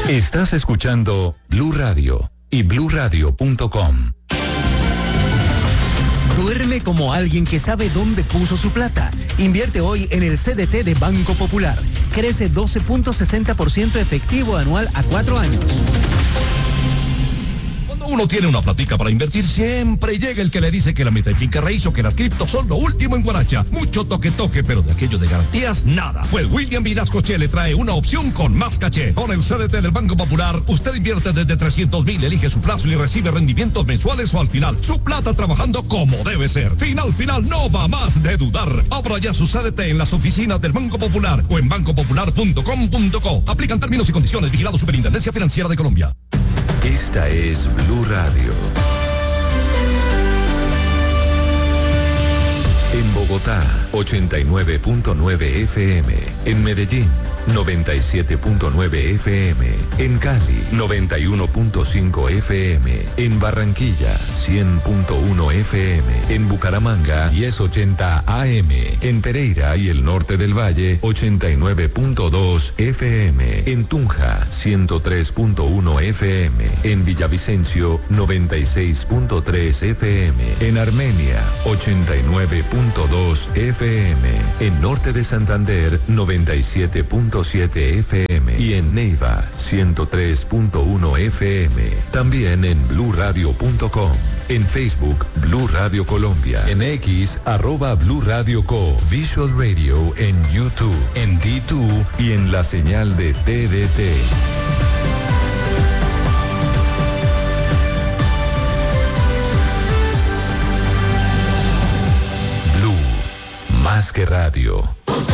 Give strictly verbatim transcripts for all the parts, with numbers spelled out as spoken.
Estás escuchando Blue Radio y blue radio punto com. Duerme como alguien que sabe dónde puso su plata. Invierte hoy en el C D T de Banco Popular. Crece doce punto sesenta por ciento efectivo anual a cuatro años. Uno tiene una platica para invertir, siempre llega el que le dice que la meta de finca raíz o que las criptos son lo último en guaracha. Mucho toque toque, pero de aquello de garantías, nada. Pues William Vinascoche le trae una opción con más caché. Con el C D T del Banco Popular, usted invierte desde trescientos mil, elige su plazo y recibe rendimientos mensuales o al final. Su plata trabajando como debe ser. Final, final, no va más de dudar. Abra ya su C D T en las oficinas del Banco Popular o en banco popular punto com punto co. Aplican términos y condiciones. Vigilado Superintendencia Financiera de Colombia. Esta es Blue Radio. En Bogotá, ochenta y nueve punto nueve F M. En Medellín, noventa y siete punto nueve F M. En Cali, noventa y uno punto cinco F M. En Barranquilla, cien punto uno F M. En Bucaramanga, diez ochenta A M. En Pereira y el norte del Valle, ochenta y nueve punto dos F M. En Tunja, ciento tres punto uno F M. En Villavicencio, noventa y seis punto tres F M. En Armenia, ochenta y nueve punto dos F M. En Norte de Santander, noventa y siete punto siete F M. Y en Neiva, ciento tres punto uno F M. También en blue radio punto com. En Facebook, Blue Radio Colombia. En X, arroba Blue Radio Co. Visual Radio en YouTube, en D dos y en la señal de T D T. Blue, más que radio.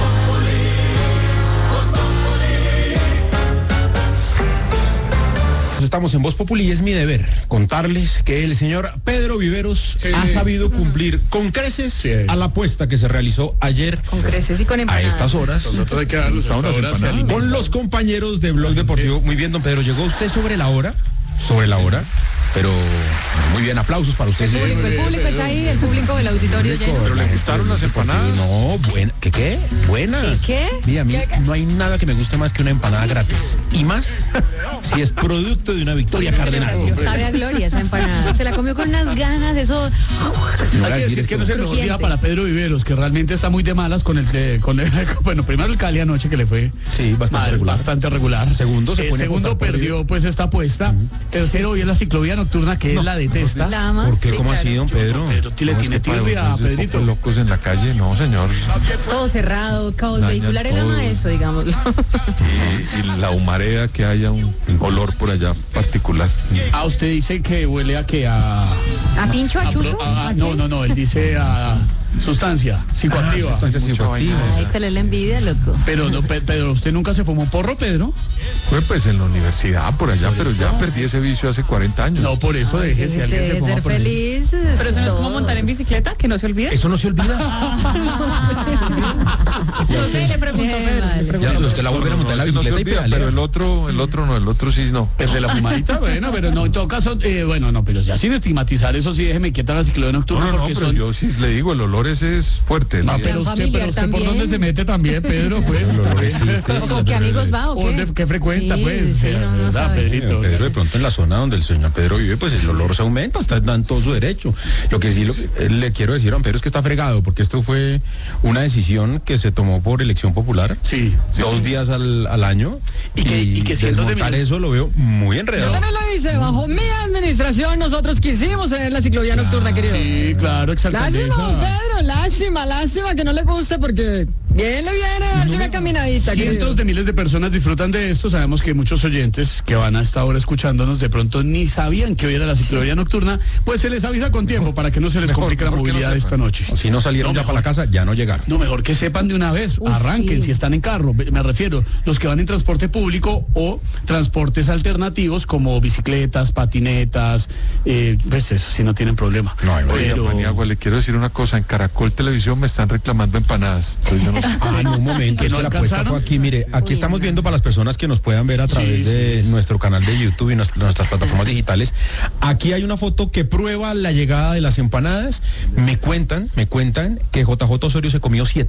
Estamos en Voz Populi y es mi deber contarles que el señor Pedro Viveros sí. ha sabido cumplir con creces sí. a la apuesta que se realizó ayer con creces y con empanadas. A estas horas nosotros hay que darnos horas con los compañeros de Blog Deportivo. Muy bien, don Pedro, llegó usted sobre la hora sobre la hora pero muy bien, aplausos para usted. El público, el público está ahí, el público del auditorio lleno. ¿Pero le gustaron las empanadas? No, buena, ¿qué qué? Buenas. ¿Qué? Mira, a mí no hay nada que me guste más que una empanada gratis. Y más, si es producto de una victoria cardenal. Sabe a gloria esa empanada. Se la comió con unas ganas, eso... No hay que decir que no es el mejor día para Pedro Viveros, que realmente está muy de malas con el... De, con el bueno, primero el Cali anoche que le fue... Sí, bastante mal, regular. Bastante regular. Segundo, se eh, pone segundo perdió pues esta apuesta. Uh-huh. Tercero, hoy es la ciclovía nocturna, que no, él la detesta. La ama. ¿Por qué? Sí, ¿Cómo claro. así, don Pedro? Pedro le tiene tirria a Pedrito. Locos en la calle, no, señor. Todo cerrado, caos Daña vehicular, él ama eso, digámoslo. Y, y la humarea, que haya un olor por allá particular. Ah, usted dice que huele a que a... ¿A pincho, a chuzo? A, a, ¿A no, no, no, él dice a sustancia psicoactiva. Ah, sustancia psicoactiva. Ay, pero la envidia, loco. Pero no, Pedro, ¿usted nunca se fumó porro, Pedro? Fue pues en la universidad, por allá, ¿Por pero eso? ya perdí ese vicio hace cuarenta años. No, por eso deje, si alguien se fuma ser por ahí. feliz. Pero eso no es como montar en bicicleta, que no se olvide. Eso no se olvida. No sé, le pregunto, Pedro. le pregunto. Ya, usted la vuelve a montar en la ese no se bicicleta y olvida, pedalea. pero el otro, el otro no, el otro sí no. El de la fumadita, bueno, pero no, en todo caso, eh, bueno, no, pero ya sin estigmatizar, eso sí, déjeme quieta la ciclovía nocturna No, no, no, porque pero son... yo sí le digo, el olor ese es fuerte. No, ¿no? pero usted, familiar pero usted por también. dónde se mete también, Pedro, pues. El olor también. existe. ¿O con qué amigos va o O qué? de qué frecuenta, Sí, pues, sí, eh, no, no ¿verdad, sabe. Pedrito? Pedro, de pronto en la zona donde el señor Pedro vive, pues el olor se aumenta, está en todo su derecho. Lo que sí lo, eh, le quiero decir a don Pedro es que está fregado, porque esto fue una decisión que se tomó por elección popular. Sí. sí Dos sí. días al, al año. Y que- y que cientos de desmontar millones- eso lo veo muy enredado. Yo también lo hice, bajo mi administración nosotros quisimos tener la ciclovía nocturna, querido. Sí, claro, Lástima, don exalcaldesa. Pedro, lástima, lástima que no le guste porque bien le viene a darse una caminadita, Cientos querido. de miles de personas disfrutan de esto. Sabemos que muchos oyentes que van a esta hora escuchándonos de pronto ni sabían que hoy era la ciclovía nocturna. Pues se les avisa con tiempo para que no se les Mejor, complique la mejor que no movilidad de esta sepan. noche. Si no salieron No, ya mejor. para la casa, ya no llegaron. No, mejor que sepan de una vez, Uy, arranquen sí. si están en carro, me refiero, los que van en transporte público o transportes alternativos como bicicletas, patinetas, eh, pues eso, si no tienen problema. No, hay Oiga, Pero- Paniagua, le quiero decir una cosa, en Caracol Televisión me están reclamando empanadas. Entonces yo no sé. Ah, no, un momento, ¿Que es no que la apuesta alcanzaron? fue aquí, mire, aquí Uy, estamos no. viendo para las personas que nos puedan ver a través Sí, de sí. nuestro canal de YouTube y nuestras, nuestras plataformas digitales. Aquí hay una foto que prueba la llegada de las empanadas. Me cuentan, me cuentan que J J Osorio se comió siete.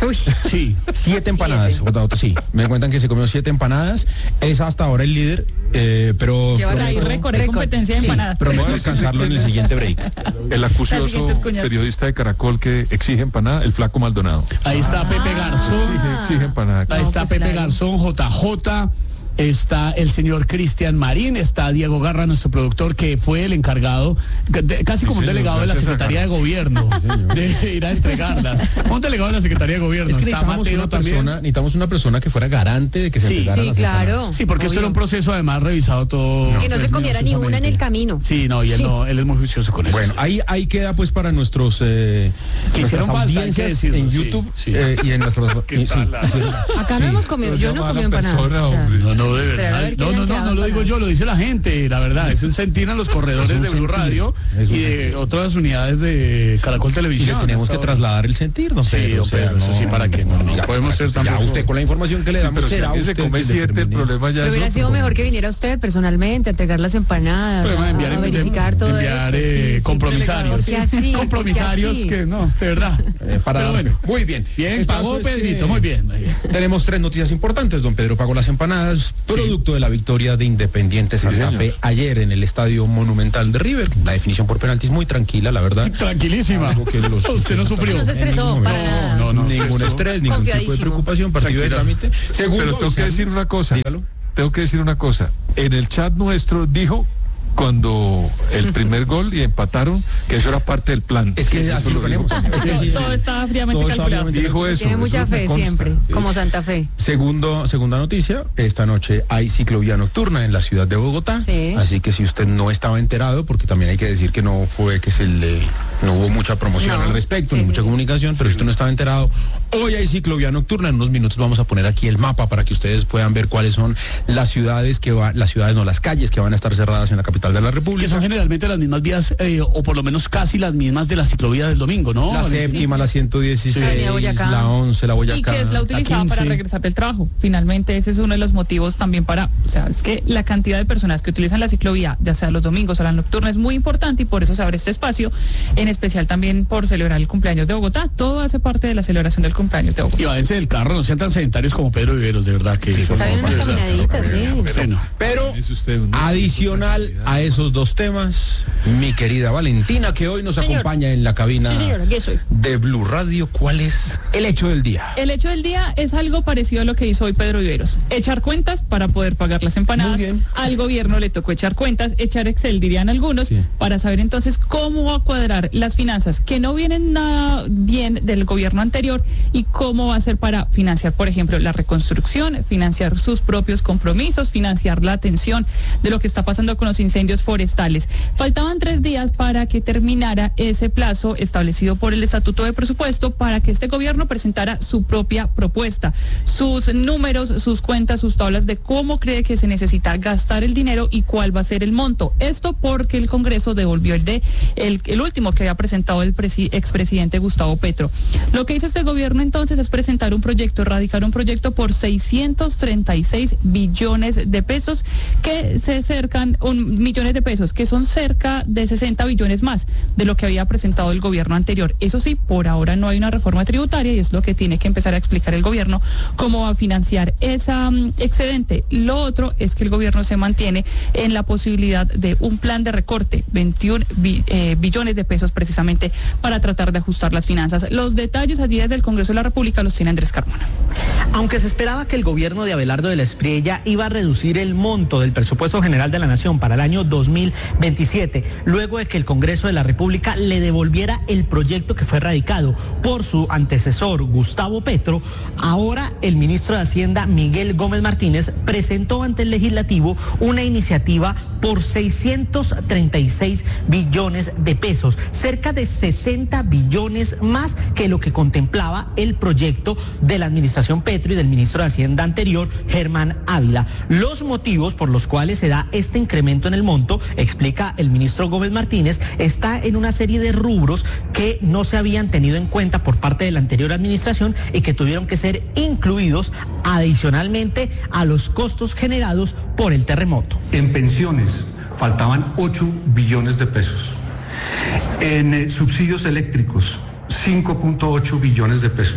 Uy. Sí, siete empanadas. Siete. Sí, me cuentan que se comió siete empanadas. Es hasta ahora el líder, eh, pero... Llevas ahí récord de competencia de empanadas. Sí, prometo alcanzarlo en el siguiente break. El acucioso periodista de Caracol que exige empanada, el Flaco Maldonado. Ahí está Pepe Ah. Garzón. Exige, exige empanada. Ahí está No, pues Pepe claro. Garzón, J J. Está el señor Cristian Marín, está Diego Garra, nuestro productor, que fue el encargado, de- casi Sí, como un señor, delegado de la gracias a Secretaría de Garra. Gobierno, de ir a entregarlas. Un delegado de la Secretaría de Gobierno. Es que Está necesitamos Mateo una, también. persona, necesitamos una persona que fuera garante de que se Sí, entregaran sí, las claro. empanadas. Sí, porque esto Obvio. era un proceso además revisado todo. Que no se pues, comiera ni una en el minuciosamente. camino. Sí, no, y él Sí. no, él es muy juicioso con eso. Bueno, sí. ahí, ahí queda pues para nuestros eh, Que hicieron nuestras falta, hay que audiencias decirlo, en sí, YouTube sí. eh, y en nuestras ¿Qué sí, tal la- sí. Acá no hemos comido, yo no comí empanada. persona, O sea, hombre. No, no, de Pero a verdad. ver qué No, le no, han no, quedado no lo digo empanadas. yo, lo dice la gente, la verdad. Es un sentir en los corredores Es un de Blue sentir, Radio es un y de sentir. otras unidades de Caracol Y Televisión. le tenemos que Hasta ahora. trasladar el sentir, don Sí, Pedro. don Pedro, eso sí, ¿para qué? No, no ya, podemos ser ya tampoco- usted con la información que le Sí, damos pero si será alguien se usted come quien siete, el determine. problema ya Pero es hubiera otro. sido mejor que viniera usted personalmente a entregar las empanadas, Podemos a, enviar, a verificar todo enviar esto. eh, Sí, sí, compromisarios. ¿por qué así? Compromisarios ¿Por qué así? que no, de verdad. Eh, para Pero bueno, muy bien. bien, El pagó caso es que Pedrito, muy bien, muy bien. Tenemos tres noticias importantes. Don Pedro pagó las empanadas, producto de la victoria de Independiente Sí, Santa señor. Fe ayer en el Estadio Monumental de River. La definición por penaltis muy tranquila, la verdad. Tranquilísima. Algo que los- Usted no sufrió. No se estresó, En ningún para momento. nada. No, no, Ningún no, estrés, ningún tipo de Confiadísimo. preocupación, partido de Tranquila. trámite. Segundo, Pero tengo que avisarles- decir una cosa. Dígalo. Tengo que decir una cosa. En el chat nuestro dijo cuando el primer gol y empataron que eso era parte del plan. Es que Eso así lo dijo. ponemos. Es que Todo, sí, todo sí. estaba fríamente Todo estaba calculado. fríamente Dijo eso. Tiene mucha eso me fe consta. siempre, Sí. como Santa Fe. Segundo, segunda noticia, esta noche hay ciclovía nocturna en la ciudad de Bogotá, Sí. así que si usted no estaba enterado, porque también hay que decir que no fue que se le, no hubo mucha promoción No. al respecto, Sí, ni sí. mucha comunicación, pero si usted no estaba enterado, hoy hay ciclovía nocturna, en unos minutos vamos a poner aquí el mapa para que ustedes puedan ver cuáles son las ciudades que van, las ciudades no, las calles que van a estar cerradas en la capital de la Que República. son generalmente las mismas vías, eh, o por lo menos casi las mismas de la ciclovía del domingo, ¿no? La séptima, la ciento dieciséis, Avenida Boyacá. la once, la Boyacá. Y que es la utilizada quince. para regresar del trabajo. Finalmente ese es uno de los motivos también para, o sea, es que la cantidad de personas que utilizan la ciclovía, ya sea los domingos o la nocturna, es muy importante y por eso se abre este espacio, en especial también por celebrar el cumpleaños de Bogotá. Todo hace parte de la celebración del cumpleaños de Bogotá. Y váyanse del carro, no sean tan sedentarios como Pedro Viveros, de verdad que eso Está no bien va a unas pasar. caminaditas, sí. Bueno, Pero Es usted un- adicional a esos dos temas, mi querida Valentina, que hoy nos Señor. acompaña en la cabina Sí, señor, aquí estoy. de Blue Radio, ¿cuál es el hecho del día? El hecho del día es algo parecido a lo que hizo hoy Pedro Viveros. Echar cuentas para poder pagar las empanadas. Muy bien. Al gobierno le tocó echar cuentas, echar Excel, dirían algunos, Sí. para saber entonces cómo va a cuadrar las finanzas que no vienen nada bien del gobierno anterior y cómo va a ser para financiar, por ejemplo, la reconstrucción, financiar sus propios compromisos, financiar la atención de lo que está pasando con los incendios forestales. Faltaban tres días para que terminara ese plazo establecido por el Estatuto de Presupuesto para que este gobierno presentara su propia propuesta, sus números, sus cuentas, sus tablas de cómo cree que se necesita gastar el dinero y cuál va a ser el monto. Esto porque el Congreso devolvió el de el, el último que había presentado el presi- expresidente Gustavo Petro. Lo que hizo este gobierno entonces es presentar un proyecto, radicar un proyecto por seiscientos treinta y seis billones de pesos que se acercan, un, millones de pesos, que son cerca de sesenta billones más de lo que había presentado el gobierno anterior. Eso sí, por ahora no hay una reforma tributaria y es lo que tiene que empezar a explicar el gobierno, cómo va a financiar esa um, excedente. Lo otro es que el gobierno se mantiene en la posibilidad de un plan de recorte, veintiún bi- eh, billones de pesos precisamente para tratar de ajustar las finanzas. Los detalles allí desde el Congreso de la República los tiene Andrés Carmona. Aunque se esperaba que el gobierno de Abelardo de la Espriella iba a reducir el monto del presupuesto general de la Nación para el año dos mil veintisiete, luego de que el Congreso de la República le devolviera el proyecto que fue radicado por su antecesor Gustavo Petro, ahora el ministro de Hacienda Miguel Gómez Martínez presentó ante el legislativo una iniciativa por seiscientos treinta y seis billones de pesos, cerca de sesenta billones más que lo que contemplaba el proyecto de la administración Petro y del ministro de Hacienda anterior, Germán Ávila. Los motivos por los cuales se da este incremento en el monto, explica el ministro Gómez Martínez, está en una serie de rubros que no se habían tenido en cuenta por parte de la anterior administración y que tuvieron que ser incluidos adicionalmente a los costos generados por el terremoto. En pensiones faltaban ocho billones de pesos. En eh, subsidios eléctricos, cinco punto ocho billones de pesos.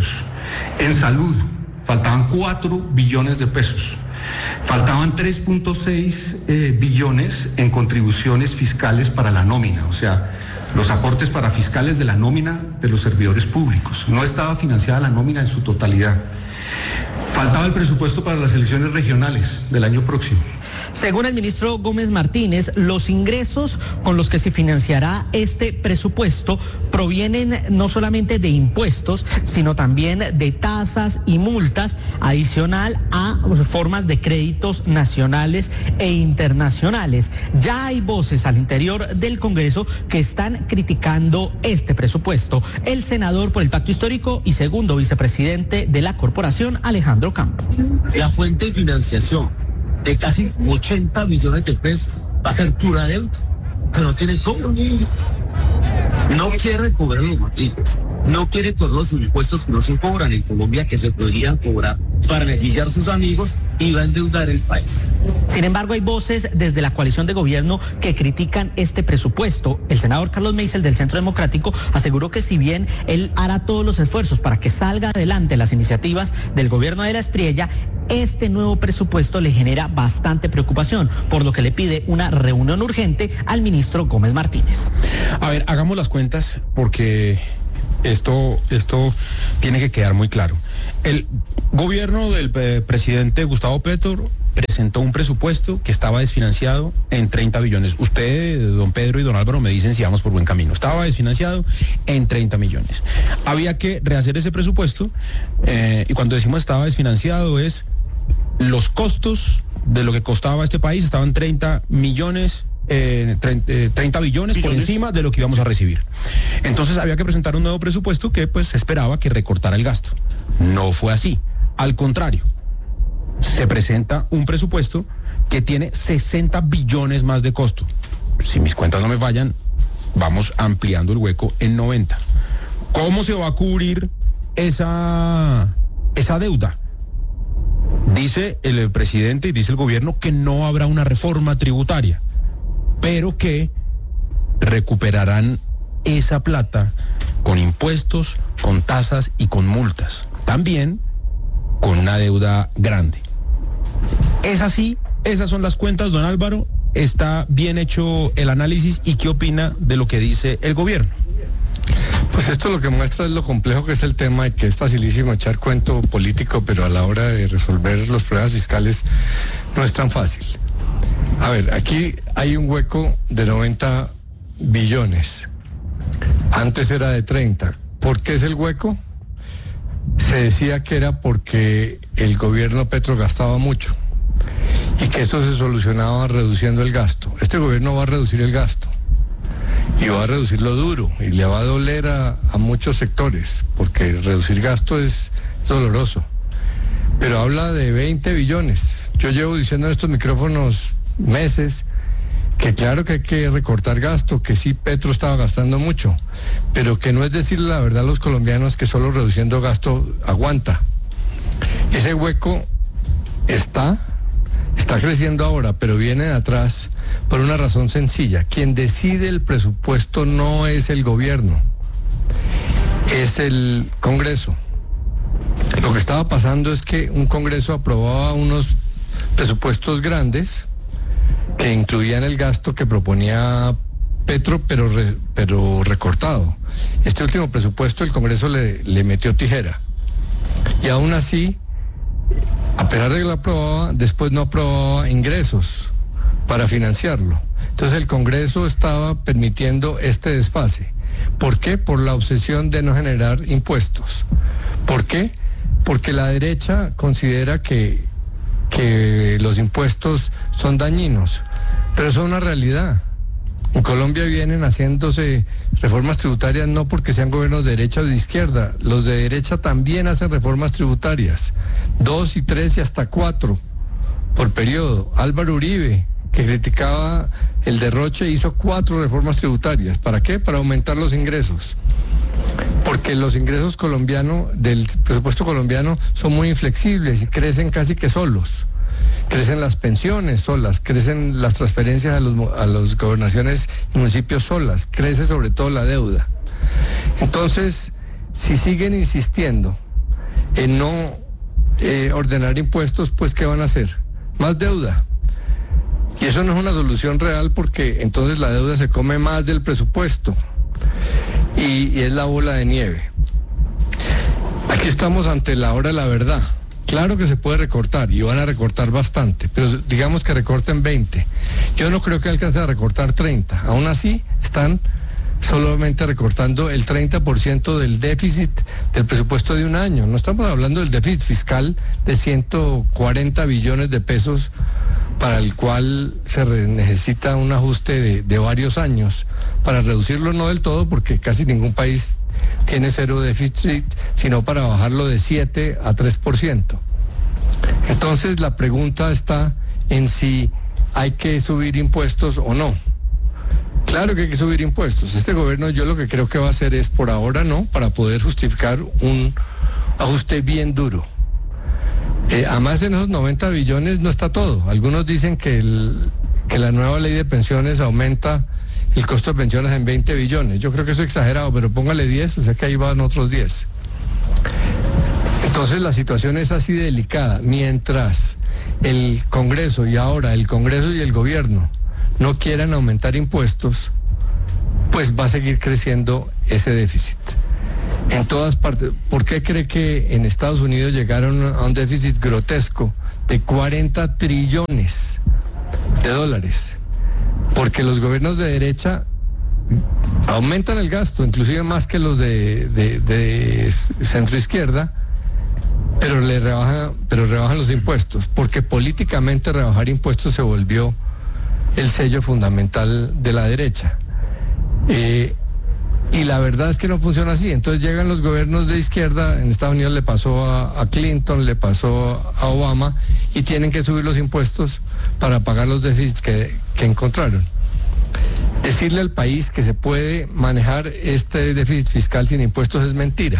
En salud, faltaban cuatro billones de pesos. Faltaban tres punto seis eh, billones en contribuciones fiscales para la nómina, o sea, los aportes para fiscales de la nómina de los servidores públicos. No estaba financiada la nómina en su totalidad. Faltaba el presupuesto para las elecciones regionales del año próximo. Según el ministro Gómez Martínez, los ingresos con los que se financiará este presupuesto provienen no solamente de impuestos, sino también de tasas y multas, adicional a formas de créditos nacionales e internacionales. Ya hay voces al interior del Congreso que están criticando este presupuesto. El senador por el Pacto Histórico y segundo vicepresidente de la corporación, Alejandro Campos. La fuente de financiación de casi ochenta billones de pesos va a ser pura deuda, que no tiene cobro. No quiere cobrar los matrículas, no quiere cobrar los impuestos que no se cobran en Colombia, que se podrían cobrar para beneficiar a sus amigos, y va a endeudar el país. Sin embargo, hay voces desde la coalición de gobierno que critican este presupuesto. El senador Carlos Meisel del Centro Democrático aseguró que si bien él hará todos los esfuerzos para que salga adelante las iniciativas del gobierno de la Espriella, este nuevo presupuesto le genera bastante preocupación, por lo que le pide una reunión urgente al ministro Gómez Martínez. A ver, hagamos las cuentas porque esto, esto tiene que quedar muy claro. El gobierno del eh, presidente Gustavo Petro presentó un presupuesto que estaba desfinanciado en treinta billones. Usted, don Pedro y don Álvaro, me dicen si vamos por buen camino. Estaba desfinanciado en treinta millones. Había que rehacer ese presupuesto eh, y cuando decimos estaba desfinanciado es los costos de lo que costaba este país estaban treinta millones, eh, treinta billones por encima de lo que íbamos a recibir. Entonces había que presentar un nuevo presupuesto que pues se esperaba que recortara el gasto. No fue así. Al contrario, se presenta un presupuesto que tiene sesenta billones más de costo. Si mis cuentas no me fallan, vamos ampliando el hueco en noventa. ¿Cómo se va a cubrir esa, esa deuda? Dice el presidente y dice el gobierno que no habrá una reforma tributaria, pero que recuperarán esa plata con impuestos, con tasas y con multas. También con una deuda grande. ¿Es así? Esas son las cuentas, don Álvaro. ¿Está bien hecho el análisis y qué opina de lo que dice el gobierno? Pues esto lo que muestra es lo complejo que es el tema y que es facilísimo echar cuento político, pero a la hora de resolver los problemas fiscales no es tan fácil. A ver, aquí hay un hueco de noventa billones. Antes era de treinta. ¿Por qué es el hueco? Se decía que era porque el gobierno Petro gastaba mucho y que eso se solucionaba reduciendo el gasto. Este gobierno va a reducir el gasto y va a reducirlo duro y le va a doler a, a muchos sectores porque reducir gasto es doloroso. Pero habla de veinte billones. Yo llevo diciendo en estos micrófonos meses que claro que hay que recortar gasto, que sí Petro estaba gastando mucho, pero que no es decirle la verdad a los colombianos que solo reduciendo gasto aguanta. Ese hueco está, está creciendo ahora, pero viene de atrás por una razón sencilla. Quien decide el presupuesto no es el gobierno, es el Congreso. Lo que estaba pasando es que un Congreso aprobaba unos presupuestos grandes que incluían el gasto que proponía Petro, pero, re, pero recortado. Este último presupuesto el Congreso le, le metió tijera. Y aún así, a pesar de que lo aprobaba, después no aprobaba ingresos para financiarlo. Entonces el Congreso estaba permitiendo este desfase. ¿Por qué? Por la obsesión de no generar impuestos. ¿Por qué? Porque la derecha considera que que los impuestos son dañinos, pero eso es una realidad. En Colombia vienen haciéndose reformas tributarias no porque sean gobiernos de derecha o de izquierda, los de derecha también hacen reformas tributarias, dos y tres y hasta cuatro por periodo. Álvaro Uribe, que criticaba el derroche, hizo cuatro reformas tributarias. ¿Para qué? Para aumentar los ingresos. Porque los ingresos colombianos, del presupuesto colombiano, son muy inflexibles y crecen casi que solos. Crecen las pensiones solas, crecen las transferencias a los a las gobernaciones y municipios solas, crece sobre todo la deuda. Entonces, si siguen insistiendo en no eh, ordenar impuestos, pues ¿qué van a hacer? Más deuda. Y eso no es una solución real, porque entonces la deuda se come más del presupuesto y, y es la bola de nieve. Aquí estamos ante la hora de la verdad. Claro que se puede recortar y van a recortar bastante, pero digamos que recorten veinte. Yo no creo que alcance a recortar treinta. Aún así están solamente recortando el treinta por ciento del déficit del presupuesto de un año. No estamos hablando del déficit fiscal de ciento cuarenta billones de pesos, para el cual se necesita un ajuste de, de varios años para reducirlo, no del todo, porque casi ningún país tiene cero déficit, sino para bajarlo de siete a tres por ciento. Entonces la pregunta está en si hay que subir impuestos o no. Claro que hay que subir impuestos. Este gobierno, yo lo que creo que va a hacer es, por ahora no, para poder justificar un ajuste bien duro. Eh, además, en esos noventa billones no está todo. Algunos dicen que, el, que la nueva ley de pensiones aumenta el costo de pensiones en veinte billones. Yo creo que eso es exagerado, pero póngale diez, o sea que ahí van otros diez. Entonces la situación es así de delicada. Mientras el Congreso y ahora el Congreso y el gobierno no quieran aumentar impuestos, pues va a seguir creciendo ese déficit. En todas partes. ¿Por qué cree que en Estados Unidos llegaron a un déficit grotesco de cuarenta trillones de dólares? Porque los gobiernos de derecha aumentan el gasto, inclusive más que los de, de, de centro izquierda, pero le rebajan, pero rebajan los impuestos, porque políticamente rebajar impuestos se volvió el sello fundamental de la derecha. Eh, Y la verdad es que no funciona así. Entonces llegan los gobiernos de izquierda, en Estados Unidos le pasó a, a Clinton, le pasó a Obama, y tienen que subir los impuestos para pagar los déficits que, que encontraron. Decirle al país que se puede manejar este déficit fiscal sin impuestos es mentira.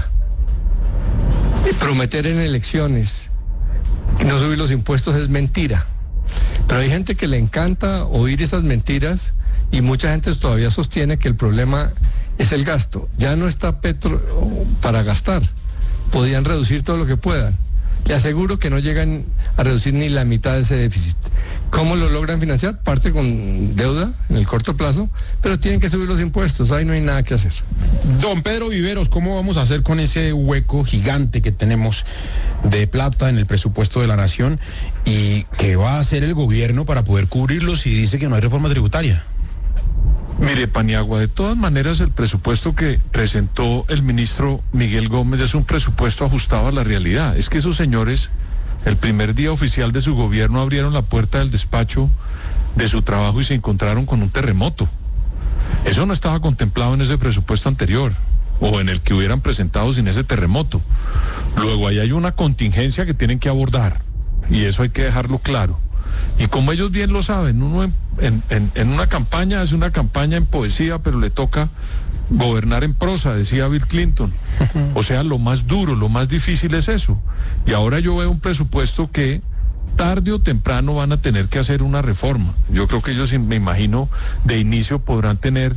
Y prometer en elecciones y no subir los impuestos es mentira. Pero hay gente que le encanta oír esas mentiras, y mucha gente todavía sostiene que el problema es el gasto. Ya no está Petro para gastar. Podían reducir todo lo que puedan. Le aseguro que no llegan a reducir ni la mitad de ese déficit. ¿Cómo lo logran financiar? Parte con deuda en el corto plazo, pero tienen que subir los impuestos. Ahí no hay nada que hacer. Don Pedro Viveros, ¿cómo vamos a hacer con ese hueco gigante que tenemos de plata en el presupuesto de la nación? ¿Y qué va a hacer el gobierno para poder cubrirlo si dice que no hay reforma tributaria? Mire, Paniagua, de todas maneras el presupuesto que presentó el ministro Miguel Gómez es un presupuesto ajustado a la realidad. Es que esos señores, el primer día oficial de su gobierno, abrieron la puerta del despacho de su trabajo y se encontraron con un terremoto. Eso no estaba contemplado en ese presupuesto anterior, o en el que hubieran presentado sin ese terremoto. Luego ahí hay una contingencia que tienen que abordar, y eso hay que dejarlo claro. Y como ellos bien lo saben, uno en, en, en, en una campaña hace una campaña en poesía, pero le toca gobernar en prosa, decía Bill Clinton. O sea, lo más duro, lo más difícil es eso. Y ahora yo veo un presupuesto que tarde o temprano van a tener que hacer una reforma. Yo creo que ellos, me imagino, de inicio podrán tener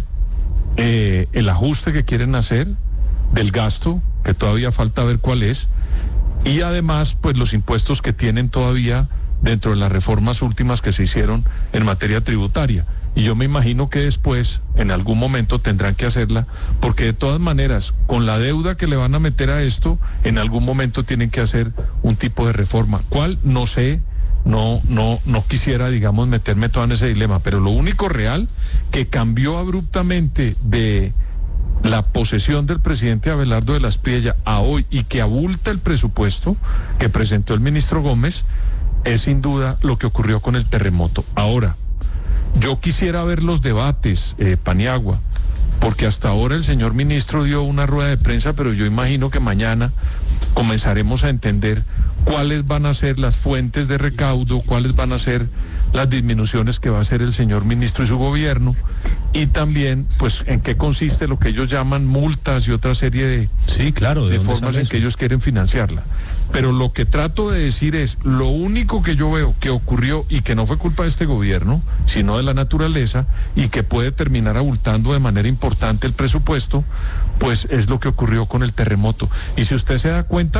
eh, el ajuste que quieren hacer del gasto, que todavía falta ver cuál es, y además, pues los impuestos que tienen todavía dentro de las reformas últimas que se hicieron en materia tributaria. Y yo me imagino que después, en algún momento, tendrán que hacerla, porque de todas maneras, con la deuda que le van a meter a esto, en algún momento tienen que hacer un tipo de reforma. ¿Cuál? No sé, no, no, no quisiera, digamos, meterme todo en ese dilema, pero lo único real que cambió abruptamente de la posesión del presidente Abelardo de la Espriella a hoy, y que abulta el presupuesto que presentó el ministro Gómez, es sin duda lo que ocurrió con el terremoto. Ahora, yo quisiera ver los debates, eh, Paniagua, porque hasta ahora el señor ministro dio una rueda de prensa, pero yo imagino que mañana comenzaremos a entender cuáles van a ser las fuentes de recaudo, cuáles van a ser las disminuciones que va a hacer el señor ministro y su gobierno, y también, pues, en qué consiste lo que ellos llaman multas y otra serie de, sí, claro, ¿de de formas en eso? que ellos quieren financiarla. Pero lo que trato de decir es, lo único que yo veo que ocurrió y que no fue culpa de este gobierno, sino de la naturaleza, y que puede terminar abultando de manera importante el presupuesto, pues es lo que ocurrió con el terremoto. Y si usted se da cuenta,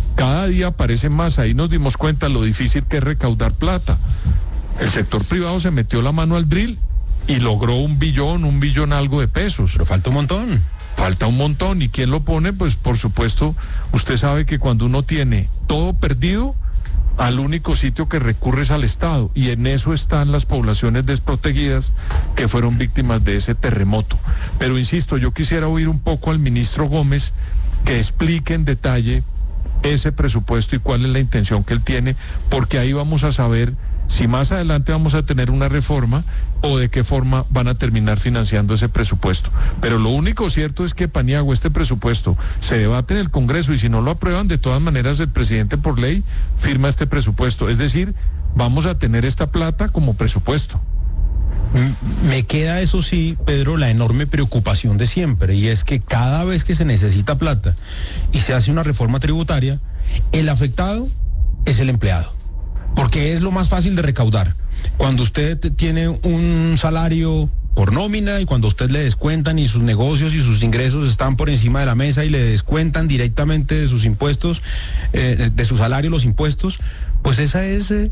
cada día aparecen más. Ahí nos dimos cuenta lo difícil que es recaudar plata. El sector privado se metió la mano al drill y logró un billón, un billón algo de pesos. Pero falta un montón. Falta un montón. ¿Y quién lo pone? Pues por supuesto, usted sabe que cuando uno tiene todo perdido, al único sitio que recurre es al Estado, y en eso están las poblaciones desprotegidas que fueron víctimas de ese terremoto. Pero insisto, yo quisiera oír un poco al ministro Gómez que explique en detalle ese presupuesto y cuál es la intención que él tiene, porque ahí vamos a saber si más adelante vamos a tener una reforma o de qué forma van a terminar financiando ese presupuesto. Pero lo único cierto es que, Paniagua, este presupuesto se debate en el Congreso, y si no lo aprueban, de todas maneras el presidente por ley firma este presupuesto. Es decir, vamos a tener esta plata como presupuesto. Me queda, eso sí, Pedro, la enorme preocupación de siempre, y es que cada vez que se necesita plata y se hace una reforma tributaria, el afectado es el empleado, porque es lo más fácil de recaudar. Cuando usted tiene un salario por nómina y cuando a usted le descuentan y sus negocios y sus ingresos están por encima de la mesa y le descuentan directamente de sus impuestos, eh, de su salario los impuestos, pues esa es eh,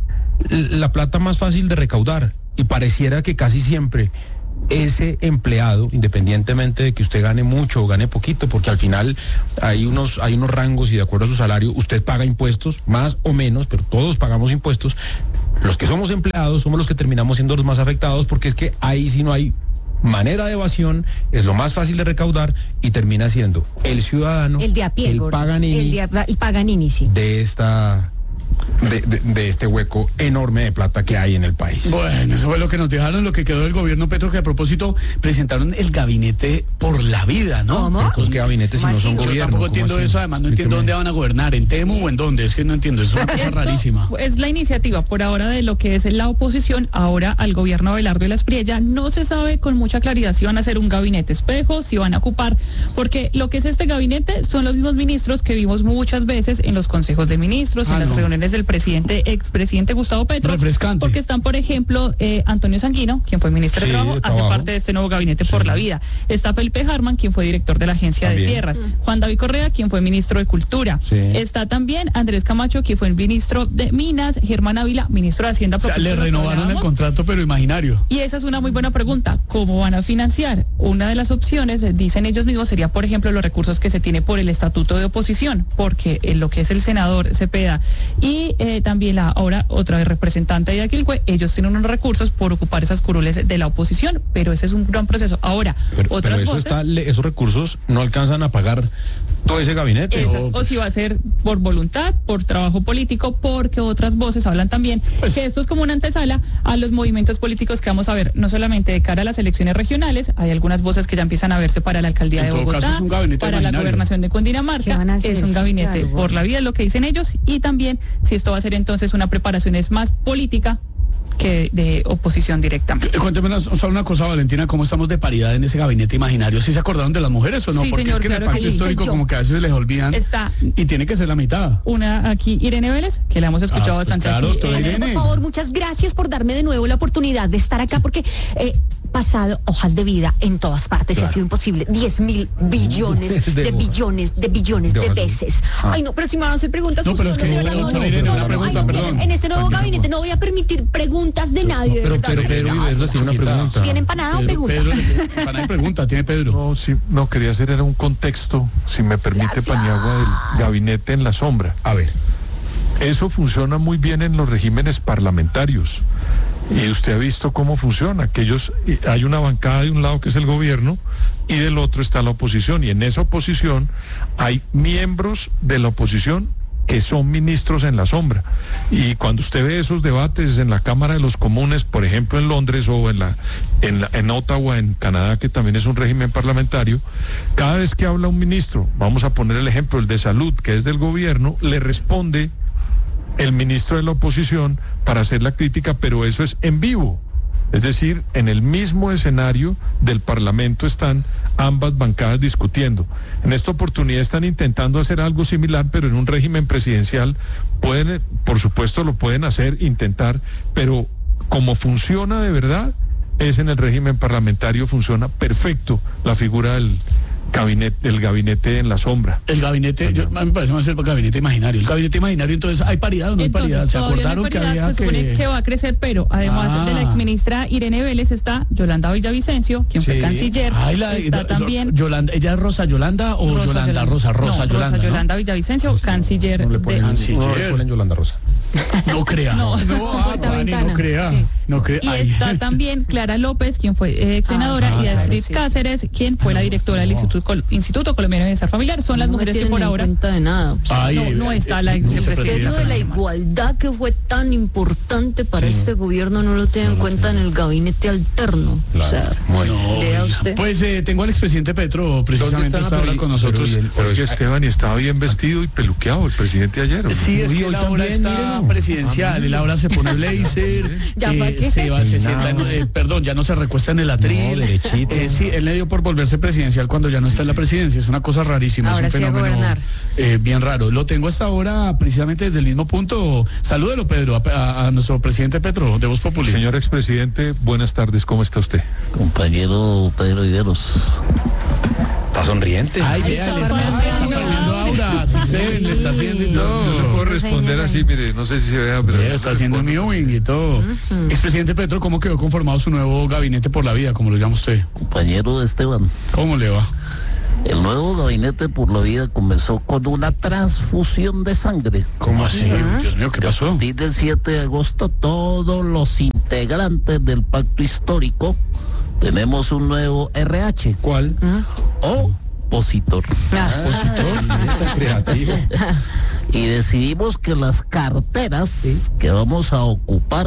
la plata más fácil de recaudar. Y pareciera que casi siempre ese empleado, independientemente de que usted gane mucho o gane poquito, porque al final hay unos, hay unos rangos y de acuerdo a su salario usted paga impuestos, más o menos, pero todos pagamos impuestos. Los que somos empleados somos los que terminamos siendo los más afectados, porque es que ahí sí no hay manera de evasión, es lo más fácil de recaudar y termina siendo el ciudadano, el de a pie, el gordo, Paganini, el, de a, el Paganini, sí. de esta... De, de, de este hueco enorme de plata que hay en el país. Bueno, eso fue lo que nos dejaron, lo que quedó del gobierno Petro, que a propósito presentaron el gabinete por la vida, ¿no? ¿Cómo? ¿Con qué gabinete si no son Yo gobierno? tampoco entiendo así? eso, además no Explíqueme. entiendo dónde van a gobernar, en Temu o en dónde, es que no entiendo, es una cosa Esto rarísima. Es la iniciativa por ahora de lo que es la oposición ahora al gobierno de Abelardo y Las Priella. No se sabe con mucha claridad si van a hacer un gabinete espejo, si van a ocupar, porque lo que es este gabinete son los mismos ministros que vimos muchas veces en los consejos de ministros, Ah, en las no. reuniones del presidente, expresidente Gustavo Petro. Refrescante. Porque están, por ejemplo, eh, Antonio Sanguino, quien fue ministro Sí, de Trabajo, de hace Trabajo. parte de este nuevo gabinete por la vida. Está Felipe Harman, quien fue director de la Agencia También. de Tierras. Juan David Correa, quien fue ministro de Cultura. Sí. Está también Andrés Camacho, quien fue el ministro de Minas. Germán Ávila, ministro de Hacienda. O sea, le propósito de lo que renovaron el hablábamos. contrato, pero imaginario. Y esa es una muy buena pregunta. ¿Cómo van a financiar? Una de las opciones, eh, dicen ellos mismos, sería, por ejemplo, los recursos que se tiene por el estatuto de oposición, porque en lo que es el senador Cepeda y eh, también la ahora otra vez representante de Aquilcue, ellos tienen unos recursos por ocupar esas curules de la oposición, pero ese es un gran proceso. Ahora, Pero, otras pero eso voces, está, le- esos recursos no alcanzan a pagar todo ese gabinete. Esa- No, o pues. si va a ser por voluntad, por trabajo político, porque otras voces hablan también Pues. que esto es como una antesala a los movimientos políticos que vamos a ver, no solamente de cara a las elecciones regionales, hay algunas voces que ya empiezan a verse para la alcaldía En de todo Bogotá, caso, es un gabinete para la imaginario. gobernación de ¿Qué Cundinamarca, van a hacer? es un gabinete Claro, por bueno. la vida, es lo que dicen ellos, y también si esto va a ser entonces una preparación es más política que de oposición directamente. Eh, Cuénteme una, solo una cosa, Valentina, ¿cómo estamos de paridad en ese gabinete imaginario? ¿Sí se acordaron de las mujeres o no? Sí, Porque señor, es que en el claro que pacto sí. histórico Yo- como que a veces se les olvidan Está y tiene que ser la mitad. una aquí, Irene Vélez, que la hemos escuchado Ah, pues bastante claro, aquí. doctora en- Irene. Por favor, muchas gracias por darme de nuevo la oportunidad de estar acá, porque he pasado hojas de vida en todas partes y Claro. ha sido imposible. diez mil billones De de hojas. billones de billones De de hojas de- veces. Ah. Ay, no, pero si me van a hacer preguntas, No, pero es Susana, que, de verdad, doctora no, Irene, no, una no, pregunta, ay, perdón. En este nuevo Paniagua. gabinete no voy a permitir preguntas de nadie. de Pero, verdad. pero Pedro Viveros tiene una pregunta. ¿Tiene empanada o Pedro, pregunta? Pedro, empanada y pregunta, tiene Pedro. No, sí, no, quería hacer era un contexto, si me permite, Gracias. Paniagua, del gabinete en la sombra. A ver. Eso funciona muy bien en los regímenes parlamentarios. Y usted ha visto cómo funciona, que ellos, hay una bancada de un lado que es el gobierno y del otro está la oposición. Y en esa oposición hay miembros de la oposición que son ministros en la sombra. Y cuando usted ve esos debates en la Cámara de los Comunes, por ejemplo en Londres o en, la, en, la, en Ottawa, en Canadá, que también es un régimen parlamentario, cada vez que habla un ministro, vamos a poner el ejemplo, el de salud, que es del gobierno, le responde el ministro de la oposición para hacer la crítica, pero eso es en vivo. Es decir, en el mismo escenario del Parlamento están ambas bancadas discutiendo. En esta oportunidad están intentando hacer algo similar, pero en un régimen presidencial pueden, por supuesto lo pueden hacer, intentar, pero como funciona de verdad, es en el régimen parlamentario, funciona perfecto la figura del, gabinete, el gabinete en la sombra. El gabinete, yo, a mí me parece más el gabinete imaginario. El gabinete imaginario, entonces, ¿hay paridad o no hay Entonces, paridad? ¿Se todavía no hay acordaron que paridad, había se supone que...? que va a crecer, pero además Ah. de la exministra Irene Vélez está Yolanda Villavicencio, quien fue Sí. canciller. Ay, la- está do- también Yolanda, ¿ella es Rosa Yolanda o Rosa Yolanda Rosa? Rosa no, Yolanda, Rosa ¿no? Yolanda Villavicencio, canciller No le ponen, de... canciller. No le ponen Yolanda Rosa. No crea. No, no, ah, Pani, no crea. Sí. No crea. Y Ay. está también Clara López, quien fue eh, ex senadora, Ah, y claro, Astrid sí. Cáceres, quien fue la directora del Instituto, Col- Instituto Colombiano de Bienestar Familiar. Son las No mujeres que tienen por en ahora... cuenta de nada. Ay, no, eh, no está la eh, ex no se El presidenta. criterio de la igualdad que fue tan importante para Sí. este gobierno no lo tiene en cuenta en el gabinete alterno. O sea, Bueno, vea usted. pues eh, tengo al expresidente Petro precisamente está hasta la ahora peli- con nosotros. pero y el- pero Oye, es- Esteban, y estaba bien vestido y peluqueado el presidente ayer. ¿o no? Sí, es Uy, que hoy él ahora también, está mírenlo. presidencial, él ahora se pone blazer, ¿Ya eh, pa' qué? se va, se Peinado. sienta, en- eh, perdón, ya no se recuesta en el atril. No, derechito. Eh, sí, él le dio por volverse presidencial cuando ya no está en la presidencia, es una cosa rarísima, Ahora es sí un a fenómeno gobernar. eh, bien raro. Lo tengo hasta ahora precisamente desde el mismo punto. Salúdelo, Pedro, a, a- a nuestro presidente Petro, de Voz Populi. Señor expresidente, buenas tardes, ¿cómo está usted? Compañero Pedro Viveros. Está sonriente. Ay, Ahí vea, está le está, pasando le está aura. perdiendo aura, sí, se le está haciendo y todo. No le puedo responder así, mire, no sé si se vea, pero... Ya está haciendo mewing y todo. Expresidente Petro, ¿cómo quedó conformado su nuevo gabinete por la vida, como lo llama usted? Compañero Esteban, ¿Cómo le va? el nuevo gabinete por la vida comenzó con una transfusión de sangre. ¿Cómo así? Dios mío, ¿qué A pasó? partir del siete de agosto, todos los integrantes del pacto histórico tenemos un nuevo R H. ¿Cuál? Opositor. Opositor. Está creativo. Y decidimos que las carteras que vamos a ocupar